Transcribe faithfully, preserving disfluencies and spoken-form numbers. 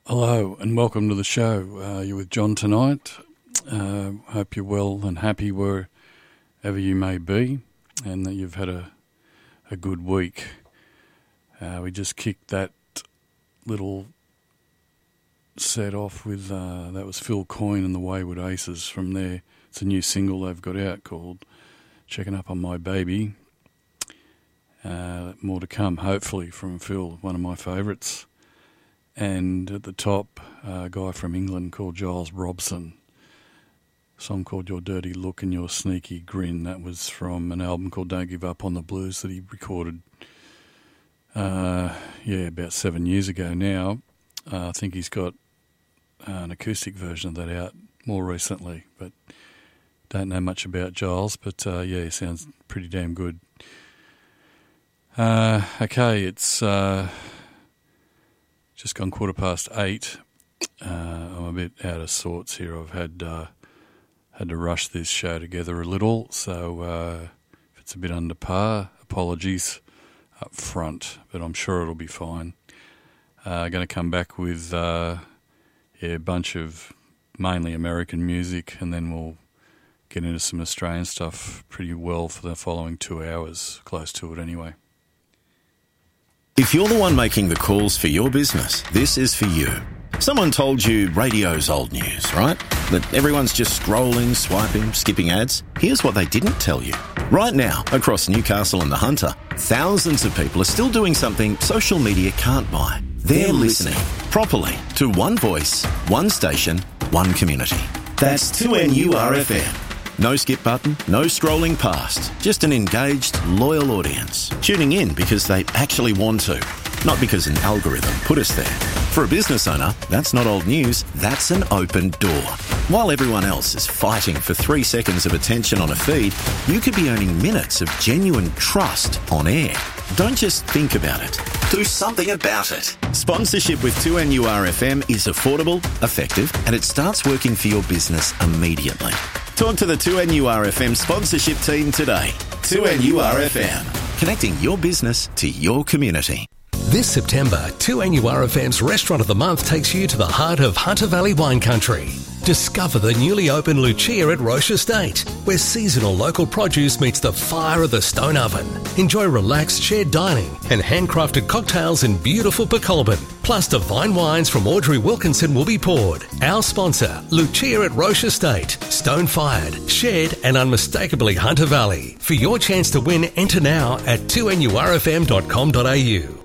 Hello and welcome to the show. Uh, you're with John tonight. Uh, hope you're well and happy wherever you may be and that you've had a, a good week. Uh, we just kicked that little set off with, uh, that was Phil Coyne and the Wayward Aces from there. It's a new single they've got out called Checking Up on My Baby. Uh, more to come, hopefully, from Phil, one of my favourites. And at the top, uh, a guy from England called Giles Robson. A song called Your Dirty Look and Your Sneaky Grin. That was from an album called Don't Give Up on the Blues that he recorded, uh, yeah, about seven years ago now. Uh, I think he's got uh, an acoustic version of that out more recently, but don't know much about Giles, but uh, yeah, he sounds pretty damn good. Uh, okay, it's... Uh, Just gone quarter past eight. Uh, I'm a bit out of sorts here. I've had uh, had to rush this show together a little, so uh, if it's a bit under par, apologies up front, but I'm sure it'll be fine. I'm uh, going to come back with uh, yeah, a bunch of mainly American music, and then we'll get into some Australian stuff pretty well for the following two hours, close to it anyway. If you're the one making the calls for your business, this is for you. Someone told you radio's old news, right? That everyone's just scrolling, swiping, skipping ads. Here's what they didn't tell you. Right now, across Newcastle and the Hunter, thousands of people are still doing something social media can't buy. They're listening properly to one voice, one station, one community. That's two N U R F M. No skip button, no scrolling past, just an engaged, loyal audience, tuning in because they actually want to, not because an algorithm put us there. For a business owner, that's not old news, that's an open door. While everyone else is fighting for three seconds of attention on a feed, you could be earning minutes of genuine trust on air. Don't just think about it, do something about it. Sponsorship with two N U R F M is affordable, effective, and it starts working for your business immediately. Talk to the two N U R F M sponsorship team today. two N U R F M, connecting your business to your community. This September, two N U R F M's Restaurant of the Month takes you to the heart of Hunter Valley wine country. Discover the newly opened Lucia at Roche Estate, where seasonal local produce meets the fire of the stone oven. Enjoy relaxed shared dining and handcrafted cocktails in beautiful Pecolbin. Plus divine wines from Audrey Wilkinson will be poured. Our sponsor, Lucia at Roche Estate. Stone-fired, shared and unmistakably Hunter Valley. For your chance to win, enter now at two N U R F M dot com dot A U.